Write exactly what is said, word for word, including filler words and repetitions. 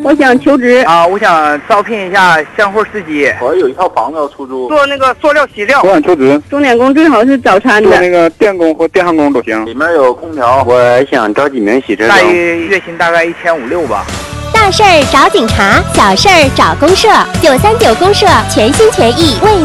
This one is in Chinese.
我想求职啊，我想招聘一下相户司机。 我有一套房子要出租， 做那个塑料洗料。 我想求职， 钟点工最好是早餐的。 做那个电工或电焊工都行。里面有空调。我想招几名洗车大约月薪大概一千五六吧。 大事儿找警察，小事儿找公社，九三九公社全心全意为